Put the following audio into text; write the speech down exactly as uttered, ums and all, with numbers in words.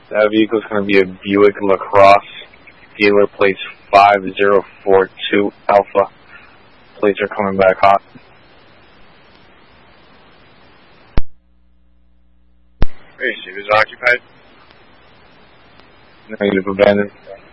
That vehicle's going to be a Buick LaCrosse. Dealer plates five zero four two Alpha. Plates are coming back hot. Hey, she was occupied? Negative, abandoned.